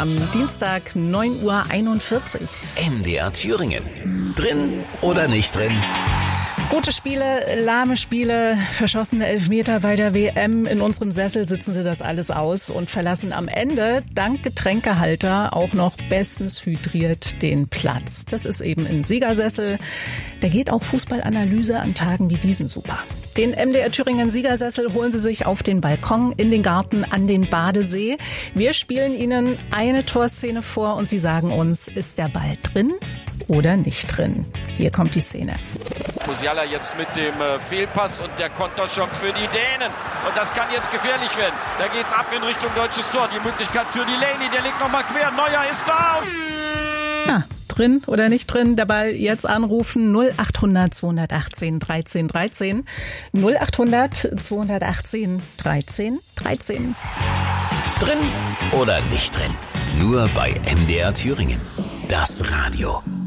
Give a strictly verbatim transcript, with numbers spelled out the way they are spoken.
am Dienstag neun Uhr einundvierzig. M D R Thüringen. Drin oder nicht drin? Gute Spiele, lahme Spiele, verschossene Elfmeter bei der W M. In unserem Sessel sitzen sie das alles aus und verlassen am Ende, dank Getränkehalter, auch noch bestens hydriert den Platz. Das ist eben ein Siegersessel. Da geht auch Fußballanalyse an Tagen wie diesen super. Den M D R Thüringen Siegersessel holen Sie sich auf den Balkon, in den Garten, an den Badesee. Wir spielen Ihnen eine Torszene vor und Sie sagen uns, ist der Ball drin oder nicht drin? Hier kommt die Szene. Musiala jetzt mit dem äh, Fehlpass und der Konterchance für die Dänen. Und das kann jetzt gefährlich werden. Da geht's ab in Richtung deutsches Tor. Die Möglichkeit für Delaney, der legt nochmal quer. Neuer ist da. Ah, drin oder nicht drin? Der Ball jetzt anrufen. null acht hundert zweihundertachtzehn dreizehn dreizehn. null acht hundert zweihundertachtzehn dreizehn dreizehn. Drin oder nicht drin? Nur bei M D R Thüringen. Das Radio.